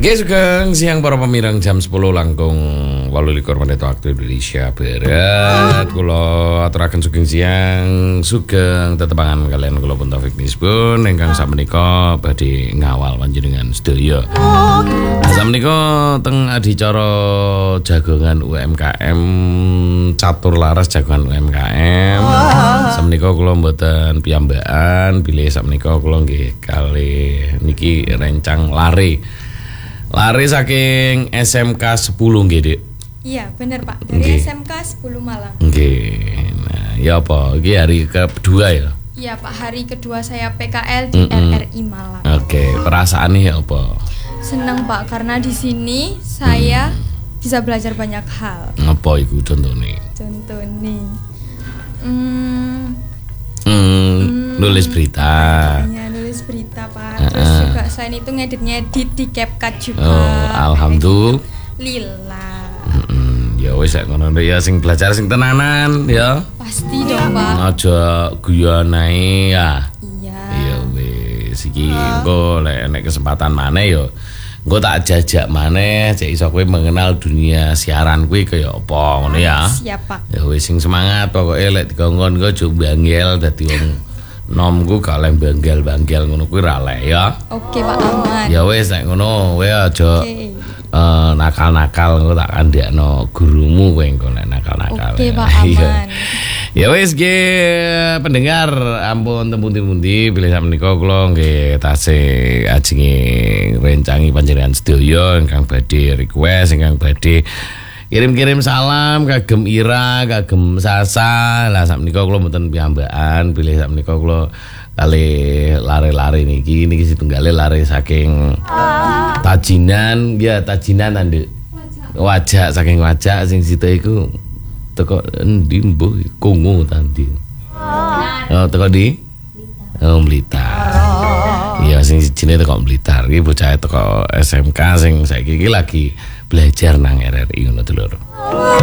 Sugeng siang para pemirang jam 10 langkung 28 menit waktu Indonesia Barat. Kula aturaken sugeng siang, sugeng tetepangan kalian kula pun Taufik Nisbun ingkang sakmenika badhe ngawal panjenengan sedaya. Sakmenika teng adicara jagongan UMKM catur laras jagongan UMKM. Sakmenika kula mboten piyambakan, bilih sakmenika kula nggih kalih niki rencang lari saking SMK 10 nggih, Dik. Iya, bener Pak. Dari SMK 10 Malang. Nggih. Nah, ya apa? Iki hari kedua ya? Iya, Pak. Hari kedua saya PKL di RRI Malang. Oke, perasaannya ya apa? Seneng Pak, karena di sini saya bisa belajar banyak hal. Apa iku contohnya? Contoh nih. Nulis berita. Ya, nulis berita Pak. Terus juga selain itu ngedit di CapCut juga. Oh, alhamdulillah. Ya wis sak ngono ya sing belajar sing tenanan ya. Pasti dong Pak. Aja guyon ae ya. Iya. Iya wis iki engko lek nek kesempatan maneh ya engko tak jajak maneh cek iso kowe mengenal dunia siaran kuwi kaya apa ngono ya. Siap Pak. Ya wis sing semangat pokoke lek dikongkon kok aja bangel dadi wong nomku kalih bangel ngono kuwi ra lek ya. Oke Pak, aman. Ya wis nek ngono kowe aja nakal-nakal engko tak kandhakno gurumu kowe engko nek nakal-nakal. Oke Pak, aman. Ya wis nggih pendengar ampun tempundi-pundi bilih sakmenika kula nggih tasih ajenge rencangi panjenengan sedaya ingkang badhe request ingkang badhe kirim-kirim salam kagem Ira, kagem Sasa. Lah sakmenika kula mboten piyambakan, bilih sakmenika kula kalih lare-lare niki setunggale lare saking Tajinan, ya Tajinan Nduk. Wajak saking wajak sing sita iku teko endi mbuh Kongo tadi. Oh, teko di Blitar. Iya sing jenenge teko Blitar. Iki bocah teko SMK sing saiki iki lagi belajar nang RRI ngono lho.